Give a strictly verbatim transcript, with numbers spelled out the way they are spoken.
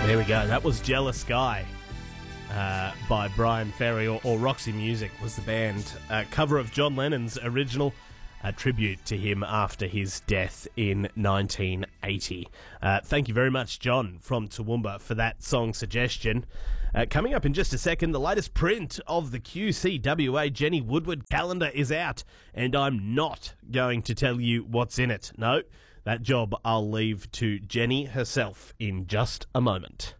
There we go. That was Jealous Guy uh, by Brian Ferry, or, or Roxy Music was the band. Uh, cover of John Lennon's original, a tribute to him after his death in nineteen eighty. Uh, thank you very much, John, from Toowoomba, for that song suggestion. Uh, coming up in just a second, the latest print of the Q C W A Jenny Woodward calendar is out, and I'm not going to tell you what's in it. No, that job I'll leave to Jenny herself in just a moment.